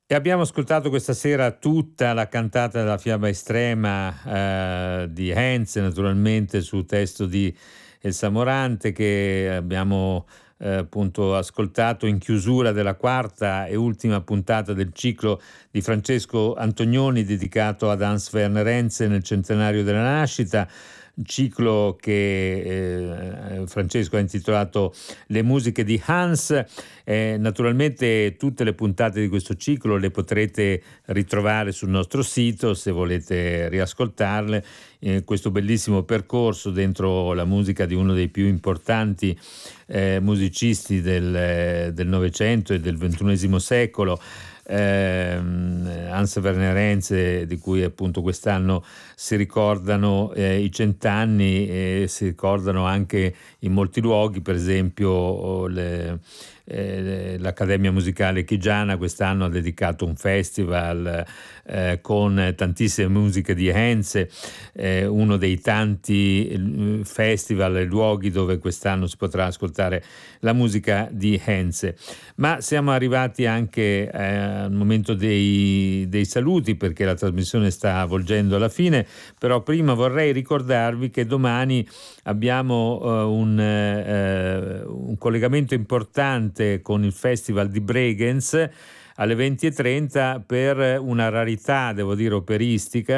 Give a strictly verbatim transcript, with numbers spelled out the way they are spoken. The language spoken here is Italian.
E abbiamo ascoltato questa sera tutta la cantata della fiaba estrema, ehm, di Henze, naturalmente su testo di Elsa Morante, che abbiamo, ehm, appunto ascoltato in chiusura della quarta e ultima puntata del ciclo di Francesco Antonioni dedicato ad Hans Werner Henze nel centenario della nascita, ciclo che, ehm, Francesco ha intitolato "Le musiche di Hans". Eh, naturalmente tutte le puntate di questo ciclo le potrete ritrovare sul nostro sito se volete riascoltarle. Eh, questo bellissimo percorso dentro la musica di uno dei più importanti eh, musicisti del, del Novecento e del ventunesimo secolo. ehm, Hans Werner Henze, di cui appunto quest'anno si ricordano eh, i cent'anni e si ricordano anche in molti luoghi, per esempio oh, le, eh, l'Accademia Musicale Chigiana quest'anno ha dedicato un festival eh, con tantissime musiche di Henze, eh, uno dei tanti eh, festival e luoghi dove quest'anno si potrà ascoltare la musica di Henze. Ma siamo arrivati anche eh, al momento dei, dei saluti, perché la trasmissione sta volgendo alla fine, però prima vorrei ricordarvi che domani abbiamo uh, un, uh, un collegamento importante con il Festival di Bregenz alle venti e trenta per una rarità, devo dire, operistica.